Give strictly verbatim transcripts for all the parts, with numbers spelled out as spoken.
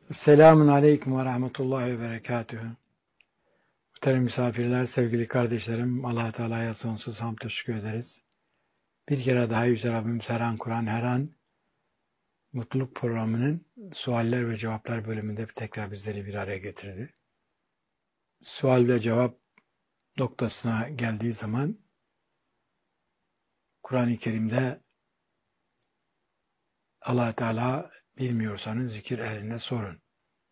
Selamun Aleyküm ve Rahmetullahi ve Berekatühü. Muhterem misafirler, sevgili kardeşlerim, Allah Teala'ya sonsuz hamd teşekkür ederiz. Bir kere daha Yüce Rabbimiz her an Kur'an, her an Mutluluk programının sualler ve cevaplar bölümünde tekrar bizleri bir araya getirdi. Sual ve cevap noktasına geldiği zaman Kur'an-ı Kerim'de Allah Teala bilmiyorsanız zikir ehline sorun.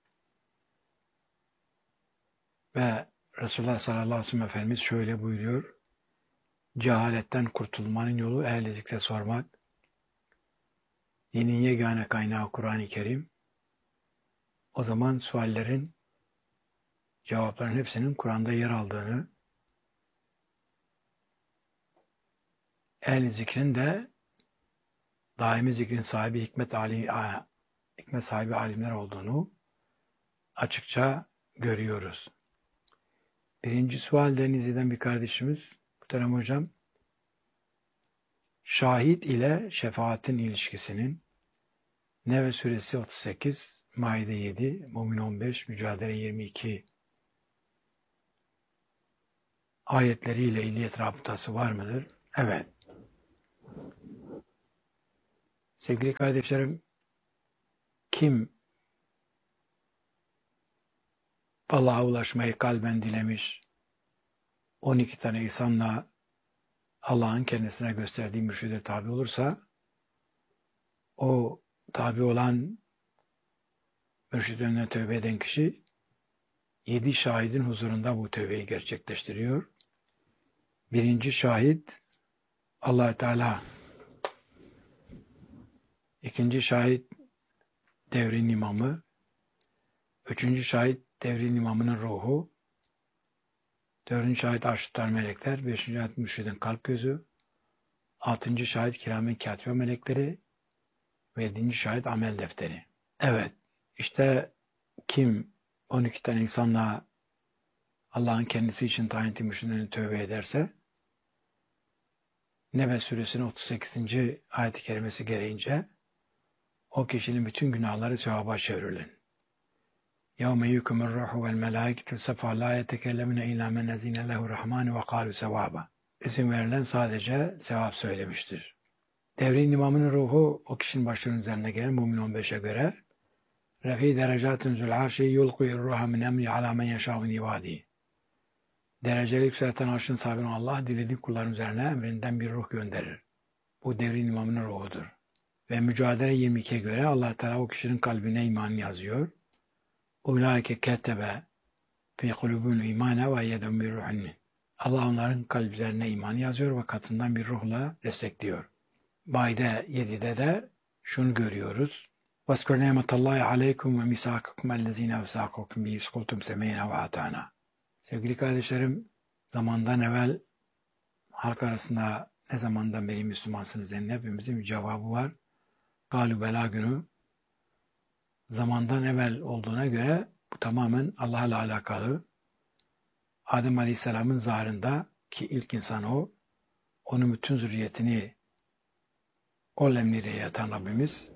Ve Resulullah sallallahu aleyhi ve sellem Efendimiz şöyle buyuruyor. Cehaletten kurtulmanın yolu ehl-i zikre sormak. Dinin yegane kaynağı Kur'an-ı Kerim. O zaman suallerin, cevapların hepsinin Kur'an'da yer aldığını, ehl-i zikrin de daimi zikrin sahibi hikmet, alim, hikmet sahibi alimler olduğunu açıkça görüyoruz. Birinci sual Denizli'den bir kardeşimiz, muhterem hocam, şahit ile şefaatin ilişkisinin Nebe suresi otuz sekiz, Maide yedi, Mümin on beş, Mücadele yirmi iki ayetleriyle illiyet rabıtası var mıdır? Evet. Sevgili kardeşlerim, kim Allah'a ulaşmayı kalben dilemiş, on iki tane insanla Allah'ın kendisine gösterdiği mürşide tabi olursa, o tabi olan mürşid önüne tövbe eden kişi, yedi şahidin huzurunda bu tövbeyi gerçekleştiriyor. Birinci şahit Allah Teala, ikinci şahit devrin imamı, üçüncü şahit devrin imamının ruhu, dördüncü şahit arş tutan melekler, beşinci şahit mürşidin kalp gözü, altıncı şahit kiramen katibe melekleri ve yedinci şahit amel defteri. Evet, işte kim on iki tane insanla Allah'ın kendisi için tayin ettiği mürşidine tövbe ederse, Nebe suresinin otuz sekizinci ayet-i kerimesi gereğince o kişinin bütün günahları sevaba çevrilir. يَوْمَ يُكُمُ الرُّحُ وَالْمَلَائِكَةُ سَفَا لَا يَتَكَلَّمُونَ إِلَّا مَنْ أَذِنَ لَهُ الرَّحْمَنُ وَقَالُوا سَوَابًا. İzin verilen sadece sevap söylemiştir. Devrin imamının ruhu o kişinin başının üzerine gelir. Mümin on beşe göre Refi derecatun zul arşi yulquyur ruha min emri ala men yeşâ min ibâdihi. Dereceli yükselten arşın sahibine Allah dilediği kulların üzerine emrinden bir ruh gönderir. Bu devrin imamının ruhudur. Ve Mücadele yirmi ikiye göre Allah Teala o kişinin kalbine iman yazıyor. Ulaike ketebe fi kulubun imane ve yedun bir ruhun. Allah onların kalplerine iman yazıyor ve katından bir ruhla destekliyor. Maide yedide de şunu görüyoruz. وَاسْكُرْ نِعْمَةَ اللّٰهِ عَلَيْكُمْ وَمِسَاكَكُمْ اَلَّذ۪ينَ وَسَاقُكُمْ بِيِسْقُلْتُمْ سَمَيْنَ وَاَتَانَا. Sevgili kardeşlerim, zamandan evvel halk arasında ne zamandan beri Müslümansınız diye hepimizin bir cevabı var. Galu bela günü zamandan evvel olduğuna göre bu tamamen Allah'la alakalı. Adem Aleyhisselam'ın zahrında ki ilk insan o, onun bütün zürriyetini o lemlire yatan Rabbimiz,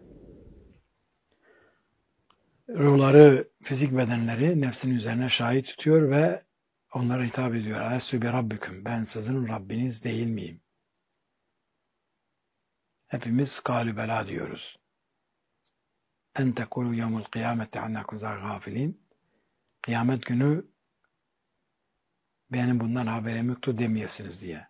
ruhları, fizik bedenleri nefsinin üzerine şahit tutuyor ve onlara hitap ediyor. Alestü bi rabbiküm, ben sizin Rabbiniz değil miyim? Hepimiz kâlü bela diyoruz. En tekulu yevmul kıyameti anna kuzar gafilin. Kıyamet günü benim bundan haberim yoktu demeyesiniz diye.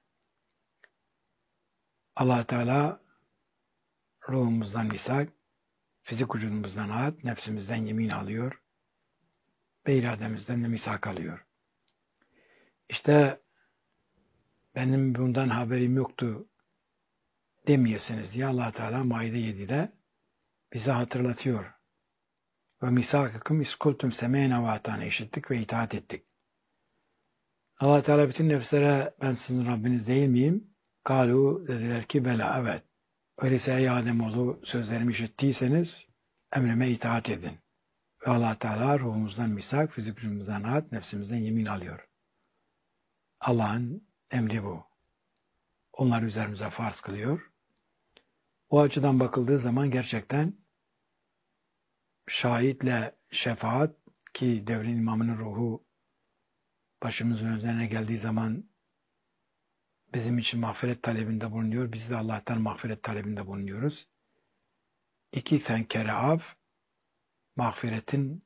Allah Teala ruhumuzdan misak, fizik vücudumuzdan ahd, nefsimizden yemin alıyor ve irademizden de misak alıyor. İşte benim bundan haberim yoktu demeyesiniz diye Allah Teala Maide yedide bize hatırlatıyor. Ve misakakum iskultum semeyne ve atane, işittik ve itaat ettik. Allah Teala bütün nefslere ben sizin Rabbiniz değil miyim? Kalu, dediler ki bela, evet. Öyleyse ey Ademoğlu sözlerimi işittiyseniz emrime itaat edin. Ve Allah Teala ruhumuzdan misak, fizik vücudumuzdan ahd, nefsimizden yemin alıyor. Allah'ın emri bu. Onlar üzerimize farz kılıyor. O açıdan bakıldığı zaman gerçekten şahitle şefaat ki devrin imamının ruhu başımızın üzerine geldiği zaman bizim için mağfiret talebinde bulunuyor. Biz de Allah'tan mağfiret talebinde bulunuyoruz. İki fenkere af, mağfiretin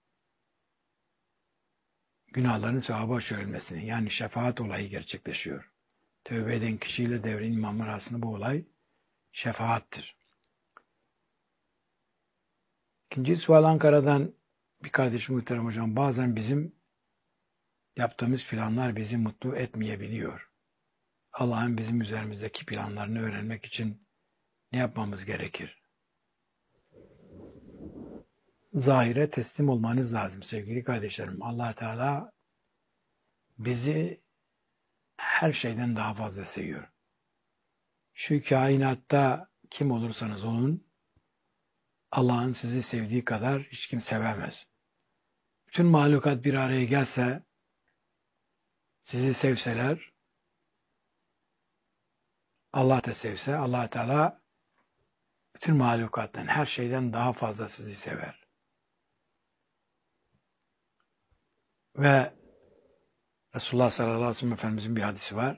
günahların sevaba çevrilmesini, yani şefaat olayı gerçekleşiyor. Tövbe eden kişiyle devrin imamı arasında bu olay şefaattir. İkinci sual Ankara'dan bir kardeşim muhterem hocam. Bazen bizim yaptığımız planlar bizi mutlu etmeyebiliyor. Allah'ın bizim üzerimizdeki planlarını öğrenmek için ne yapmamız gerekir? Zahire teslim olmanız lazım sevgili kardeşlerim. Allah Teala bizi her şeyden daha fazla seviyor. Şu kainatta kim olursanız olun, Allah'ın sizi sevdiği kadar hiç kim sevemez. Bütün mahlukat bir araya gelse, sizi sevseler, Allah da sevse, Allah Teala bütün mahlukattan, her şeyden daha fazla sizi sever. Ve Resulullah sallallahu aleyhi ve sellem Efendimizin bir hadisi var.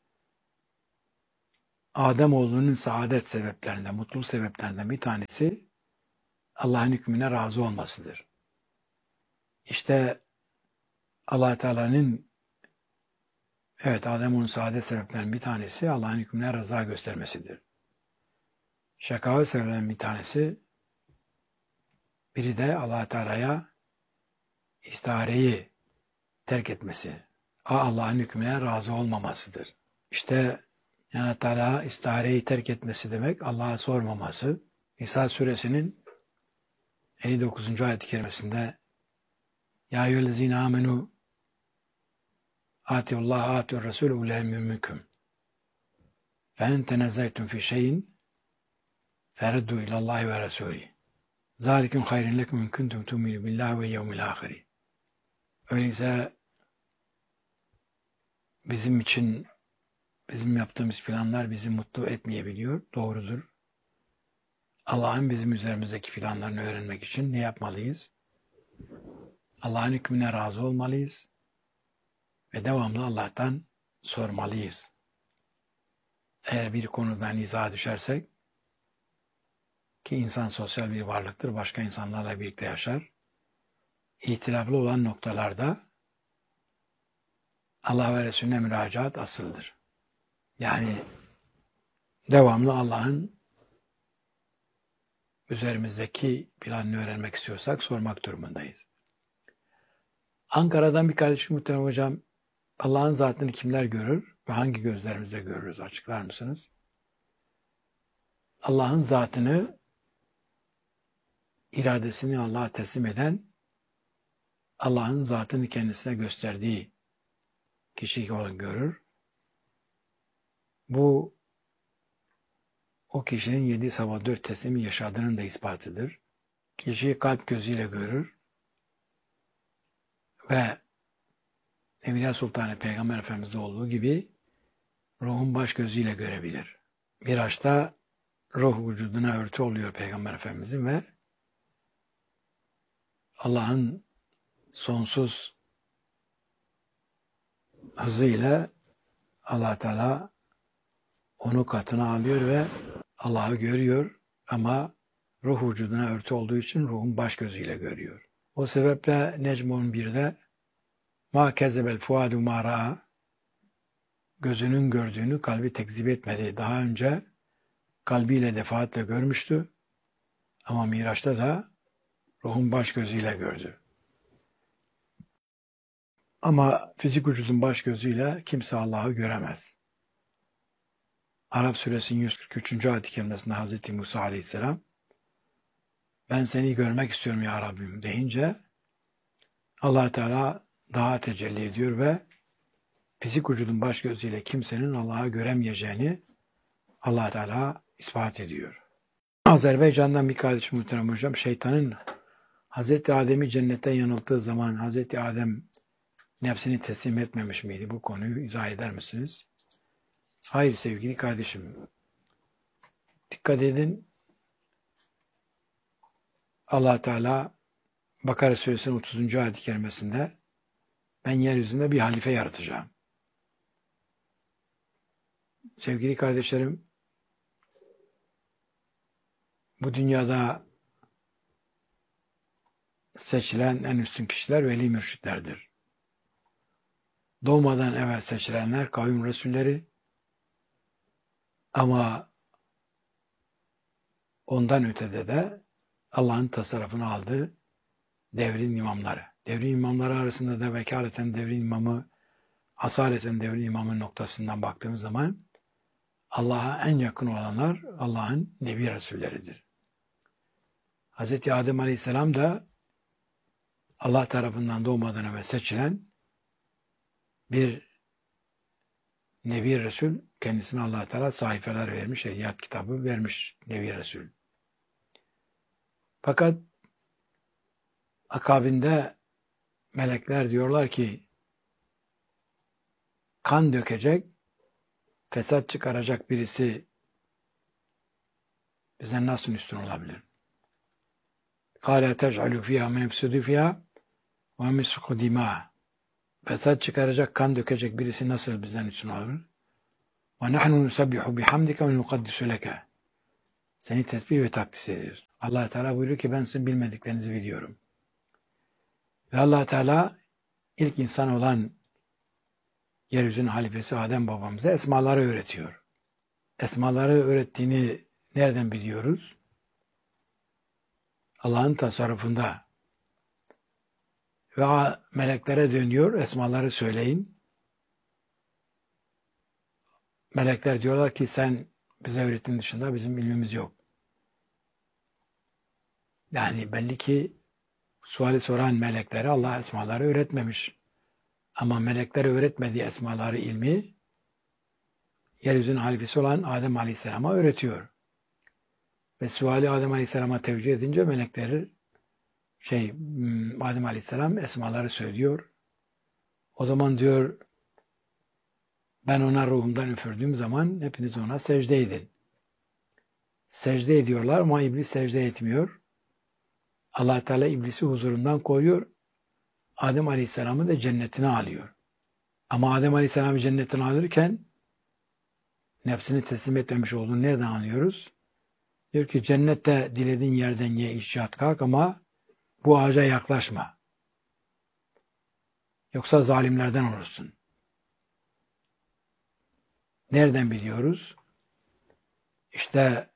Ademoğlunun saadet sebeplerinden, mutluluk sebeplerinden bir tanesi Allah'ın hükmüne razı olmasıdır. İşte Allah Teala'nın evet Ademoğlunun saadet sebeplerinden bir tanesi Allah'ın hükmüne rıza göstermesidir. Şakavet sebeplerinden bir tanesi biri de Allah Teala'ya istihareyi terk etmesi, Allah'ın hükmüne razı olmamasıdır. İşte Allah Teala istihareyi terk etmesi demek Allah'a sormaması. İsa suresinin elli dokuzuncu ayet-i kerimesinde Ya eyyühellezine amenu atiullah atiur rasul ulem minkum fe en tenezzaytum fi şeyin fereddu ilallahi ve rasulih zalikum hayrun lekum in kuntum tu'minu billahi ve yevmil ahir. Öyleyse bizim için bizim yaptığımız planlar bizi mutlu etmeyebiliyor. Doğrudur. Allah'ın bizim üzerimizdeki planlarını öğrenmek için ne yapmalıyız? Allah'ın hükmüne razı olmalıyız ve devamlı Allah'tan sormalıyız. Eğer bir konudan nizaha düşersek, ki insan sosyal bir varlıktır, başka insanlarla birlikte yaşar, ihtilaflı olan noktalarda Allah ve Resulüne müracaat asıldır. Yani devamlı Allah'ın üzerimizdeki planını öğrenmek istiyorsak sormak durumundayız. Ankara'dan bir kardeşim muhterem hocam, Allah'ın zatını kimler görür ve hangi gözlerimizle görürüz? Açıklar mısınız? Allah'ın zatını, iradesini Allah'a teslim eden, Allah'ın zatını kendisine gösterdiği kişi onu görür. Bu, o kişinin yedi sabah dört teslimi yaşadığının da ispatıdır. Kişiyi kalp gözüyle görür ve Evliya Sultanı Peygamber Efendimiz'de olduğu gibi ruhun baş gözüyle görebilir. Miraç'ta ruh vücuduna örtü oluyor Peygamber Efendimiz'in ve Allah'ın sonsuz hızıyla Allah Teala onu katına alıyor ve Allah'ı görüyor ama ruh vücuduna örtü olduğu için ruhun baş gözüyle görüyor. O sebeple Necm on birde ma kezebel fuadu ma ra'a, gözünün gördüğünü kalbi tekzip etmedi. Daha önce kalbiyle defaatle görmüştü ama Miraç'ta da ruhun baş gözüyle gördü. Ama fizik vücudun baş gözüyle kimse Allah'ı göremez. Arap suresinin yüz kırk üçüncü ayet-i kerimesinde Hazreti Musa aleyhisselam ben seni görmek istiyorum ya Rabbim deyince Allah Teala daha tecelli ediyor ve fizik vücudun baş gözüyle kimsenin Allah'ı göremeyeceğini Allah Teala ispat ediyor. Azerbaycan'dan bir kardeşim muhterem hocam, şeytanın Hazreti Adem'i cennetten yanılttığı zaman Hazreti Adem nefsini teslim etmemiş miydi? Bu konuyu izah eder misiniz? Hayır sevgili kardeşim. Dikkat edin. Allah Teala Bakara Suresinin otuzuncu ayet-i kerimesinde ben yeryüzünde bir halife yaratacağım. Sevgili kardeşlerim, bu dünyada seçilen en üstün kişiler veli mürşitlerdir. Doğmadan evvel seçilenler kavim resulleri, ama ondan ötede de Allah'ın tasarrufunu aldığı devrin imamları. Devrin imamları arasında da vekaleten devrin imamı, asaleten devrin imamı noktasından baktığımız zaman Allah'a en yakın olanlar Allah'ın Nebi Resulleridir. Hazreti Adem Aleyhisselam da Allah tarafından doğmadan evvel seçilen bir Nebi Resul, kendisine Allah Teala sayfeler vermiş, şeriat kitabı vermiş Nebi Resul. Fakat akabinde melekler diyorlar ki kan dökecek, fesat çıkaracak birisi bizden nasıl üstün olabilir? قَالَ تَجْعَلُ فِيهَا مَيْفْسُدُ فِيهَا وَمِسْقُ دِمَاءَ Fesat çıkaracak, kan dökecek birisi nasıl bizden üstün olabilir? وَنَحْنُ نُسَبِّحُ بِحَمْدِكَ وَنُقَدِّسُ لَكَ Seni tesbih ve takdis ediyoruz. Allah Teala buyuruyor ki ben sizin bilmediklerinizi biliyorum. Ve Allah Teala ilk insan olan yeryüzünün halifesi Adem babamıza esmaları öğretiyor. Esmaları öğrettiğini nereden biliyoruz? Allah'ın tasarrufunda. Ve meleklere dönüyor, esmaları söyleyin. Melekler diyorlar ki sen bize öğrettiğin dışında bizim ilmimiz yok. Yani belli ki suali soran meleklere Allah esmaları öğretmemiş. Ama meleklere öğretmediği esmaları, ilmi yeryüzünün halifesi olan Adem Aleyhisselam'a öğretiyor. Ve suali Adem Aleyhisselam'a tevcih edince melekleri şey Adem Aleyhisselam esmaları söylüyor. O zaman diyor ben ona ruhumdan üfürdüğüm zaman hepiniz ona secde edin. Secde ediyorlar ama iblis secde etmiyor. Allah Teala iblisi huzurundan koyuyor. Adem Aleyhisselam'ı da cennetine alıyor. Ama Adem Aleyhisselam'ı cennetine alırken nefsini teslim etmemiş olduğunu nereden anlıyoruz? Diyor ki cennette dilediğin yerden ye, iç, yat, kalk ama bu ağaca yaklaşma. Yoksa zalimlerden olursun. Nereden biliyoruz? İşte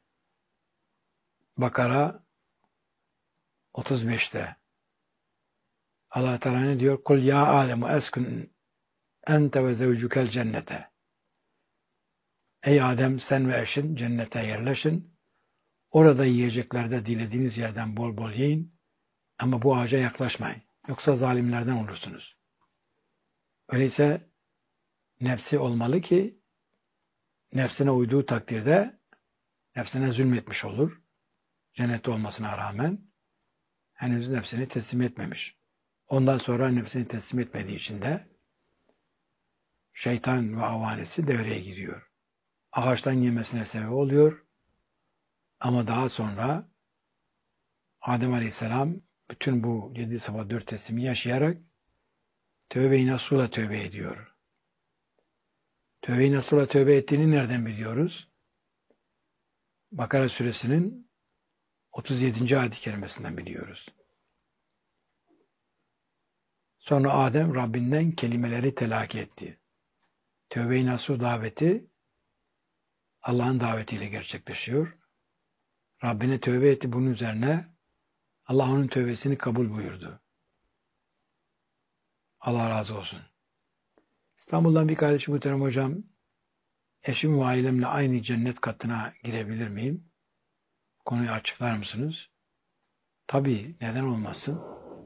Bakara otuz beşte Allah Teala ne diyor? Kul ya Adem eskun ente ve zevcukel cennete. Ey Adem sen ve eşin cennete yerleşin. Orada yiyeceklerde dilediğiniz yerden bol bol yiyin. Ama bu ağaca yaklaşmayın. Yoksa zalimlerden olursunuz. Öyleyse nefsi olmalı ki nefsine uyduğu takdirde nefsine zulmetmiş olur. Cennette olmasına rağmen henüz nefsini teslim etmemiş. Ondan sonra nefsini teslim etmediği için de şeytan ve avanesi devreye giriyor. Ağaçtan yemesine sebep oluyor. Ama daha sonra Adem Aleyhisselam bütün bu yedi sıfat dört teslimi yaşayarak tövbe-i nasuhla tövbe ediyor. Tövbe-i nasuhla tövbe ettiğini nereden biliyoruz? Bakara suresinin otuz yedinci ayet-i kerimesinden biliyoruz. Sonra Adem Rabbinden kelimeleri telakki etti. Tövbe-i nasuh daveti Allah'ın davetiyle gerçekleşiyor. Rabbine tövbe etti, bunun üzerine Allah onun tövbesini kabul buyurdu. Allah razı olsun. İstanbul'dan bir kardeşim muhterem hocam, eşim ve ailemle aynı cennet katına girebilir miyim? Konuyu açıklar mısınız? Tabii, neden olmasın?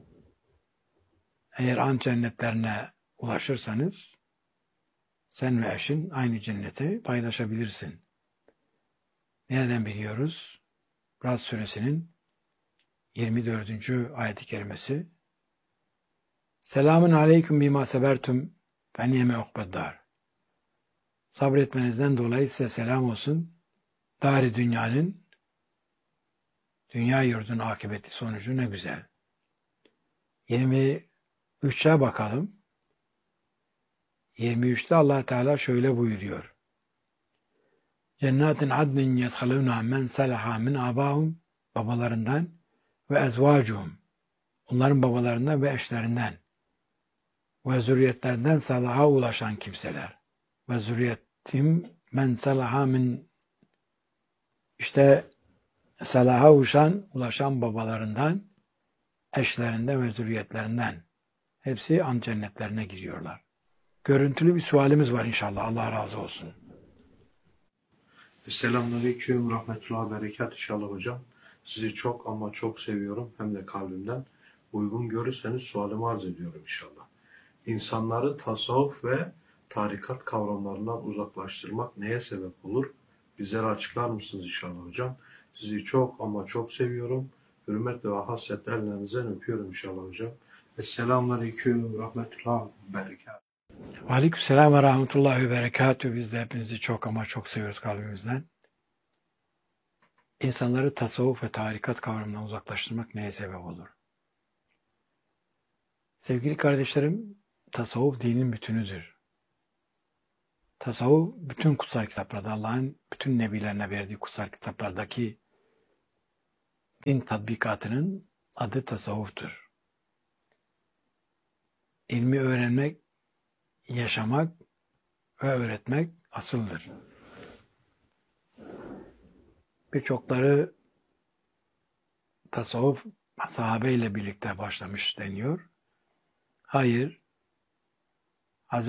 Eğer an cennetlerine ulaşırsanız sen ve eşin aynı cenneti paylaşabilirsin. Nereden biliyoruz? Rad suresinin yirmi dördüncü ayet-i kerimesi. Selamun aleyküm bima sebertum feniyeme ukbeddar. Sabretmenizden dolayı size selam olsun. Dar-ı dünyanın, dünya yurdunun akıbeti sonucu ne güzel. yirmi üçe bakalım. yirmi üçte Allah Teala şöyle buyuruyor. Cennetin adnin yedhalûnâ men salaha min âbâhum, babalarından, ve ezvâcuhum, onların babalarından ve eşlerinden, ve zürriyetlerinden salaha ulaşan kimseler. Ve zürriyetim men salaha min, işte salaha ulaşan, ulaşan babalarından, eşlerinden ve zürriyetlerinden. Hepsi an cennetlerine giriyorlar. Görüntülü bir sualimiz var inşallah. Allah razı olsun. Selamünaleyküm, rahmetullahi ve berekat inşallah hocam. Sizi çok ama çok seviyorum, hem de kalbimden. Uygun görürseniz sualimi arz ediyorum inşallah. İnsanları tasavvuf ve tarikat kavramlarından uzaklaştırmak neye sebep olur? Bizlere açıklar mısınız inşallah hocam? Sizi çok ama çok seviyorum. Hürmet ve hasretle ellerinizden öpüyorum inşallah hocam. Selamünaleyküm, rahmetullahi ve berekat. Aleykümselam ve rahmetullahi ve berekatühü. Biz de hepinizi çok ama çok seviyoruz kalbimizden. İnsanları tasavvuf ve tarikat kavramından uzaklaştırmak neye sebep olur? Sevgili kardeşlerim, tasavvuf dinin bütünüdür. Tasavvuf bütün kutsal kitaplarda, Allah'ın bütün nebilerine verdiği kutsal kitaplardaki din tatbikatının adı tasavvuftur. İlmi öğrenmek, yaşamak ve öğretmek asıldır. Birçokları tasavvuf sahabeyle birlikte başlamış deniyor. Hayır, Hz.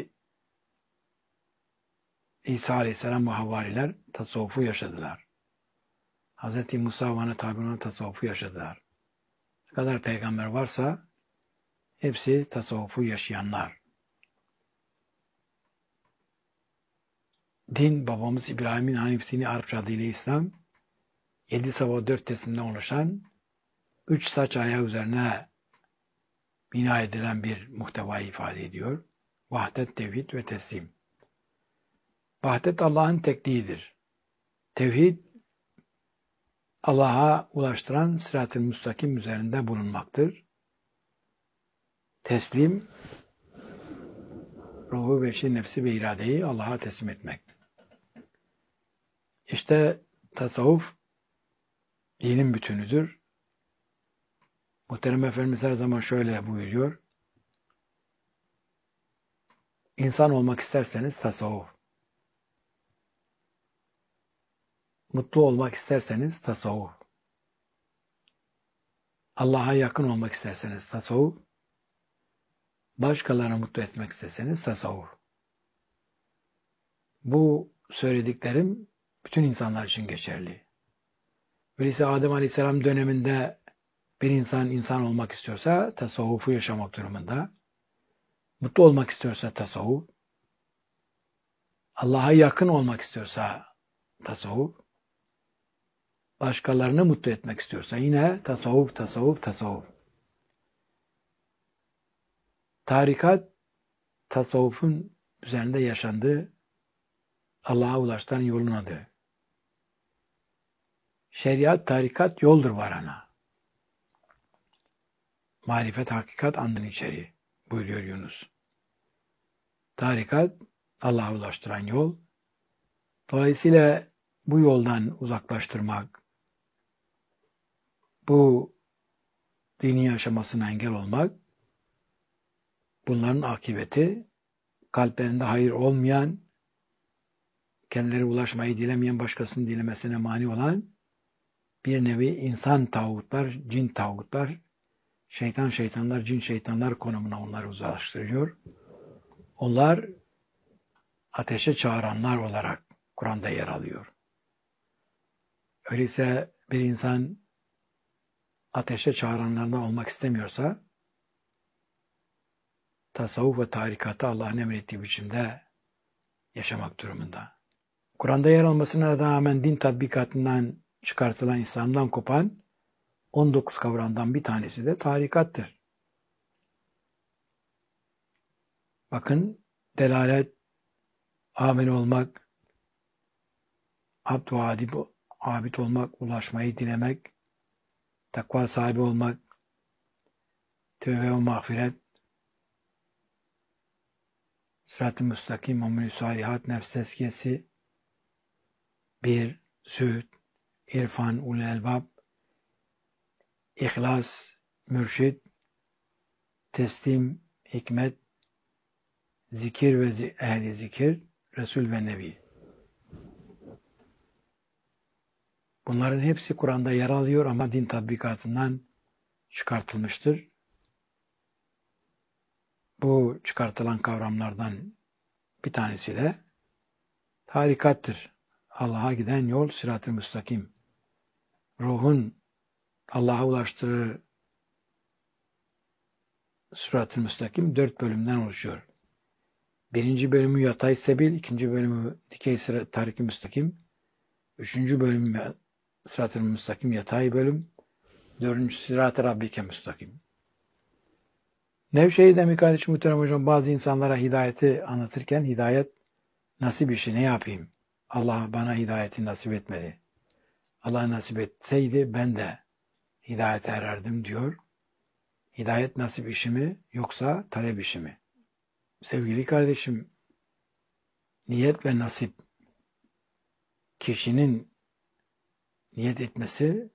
İsa Aleyhisselam ve havariler tasavvufu yaşadılar. Hz. Musa ve ana tabi olan tasavvufu yaşadılar. Ne kadar peygamber varsa hepsi tasavvufu yaşayanlar. Din, babamız İbrahim'in Hanif dini Arapça adıyla İslam, yedi sabah dört tesimden oluşan, üç saç ayağı üzerine bina edilen bir muhtevayı ifade ediyor. Vahdet, tevhid ve teslim. Vahdet Allah'ın tekliğidir. Tevhid, Allah'a ulaştıran sırat-ı müstakim üzerinde bulunmaktır. Teslim, ruhu, beşi, nefsi ve iradeyi Allah'a teslim etmek. İşte tasavvuf dinin bütünüdür. Muhterem Efendimiz her zaman şöyle buyuruyor. İnsan olmak isterseniz tasavvuf. Mutlu olmak isterseniz tasavvuf. Allah'a yakın olmak isterseniz tasavvuf. Başkalarını mutlu etmek isterseniz tasavvuf. Bu söylediklerim bütün insanlar için geçerli. Öyleyse Adem Aleyhisselam döneminde bir insan insan olmak istiyorsa tasavvufu yaşamak durumunda. Mutlu olmak istiyorsa tasavvuf. Allah'a yakın olmak istiyorsa tasavvuf. Başkalarını mutlu etmek istiyorsa yine tasavvuf, tasavvuf, tasavvuf. Tarikat, tasavvufun üzerinde yaşandığı Allah'a ulaştıran yolun adı. Şeriat, tarikat yoldur varana. Marifet, hakikat andın içeri buyuruyor Yunus. Tarikat, Allah'a ulaştıran yol. Dolayısıyla bu yoldan uzaklaştırmak, bu dini yaşamasına engel olmak, bunların akıbeti kalplerinde hayır olmayan, kendileri ulaşmayı dilemeyen, başkasının dilemesine mani olan bir nevi insan tağutlar, cin tağutlar, şeytan şeytanlar, cin şeytanlar konumuna onları uzaklaştırıyor. Onlar ateşe çağıranlar olarak Kur'an'da yer alıyor. Öyleyse bir insan ateşe çağıranlardan olmak istemiyorsa tasavvuf ve tarikatı Allah'ın emrettiği biçimde yaşamak durumunda. Kur'an'da yer almasına rağmen din tatbikatından çıkartılan, İslam'dan kopan on dokuz kavramdan bir tanesi de tarikattır. Bakın, delalet, amel olmak, abd ve adib, abid olmak, ulaşmayı dilemek, takva sahibi olmak, tövbe ve mağfiret, sırat-ı müstakim, amel-i salihat, nefs tezkiyesi, bir, zühd, irfan, ul elbab, ihlas, mürşid, teslim, hikmet, zikir ve zi- ehli zikir, Resul ve Nebi. Bunların hepsi Kur'an'da yer alıyor ama din tatbikatından çıkartılmıştır. Bu çıkartılan kavramlardan bir tanesi de tarikattır. Allah'a giden yol sırat-ı müstakim. Ruhun Allah'a ulaştırır sırat-ı müstakim dört bölümden oluşuyor. Birinci bölümü yatay sebil, ikinci bölümü dikey sırat tarik-i müstakim, üçüncü bölümü sırat-ı müstakim yatay bölüm, dördüncü sırat-ı rabbike müstakim. Nevşehir'de mi kardeşim muhterem hocam bazı insanlara hidayeti anlatırken hidayet nasip işi ne yapayım? Allah bana hidayeti nasip etmedi. Allah nasip etseydi ben de hidayete ererdim diyor. Hidayet nasip işi mi yoksa talep işi mi? Sevgili kardeşim, niyet ve nasip kişinin niyet etmesi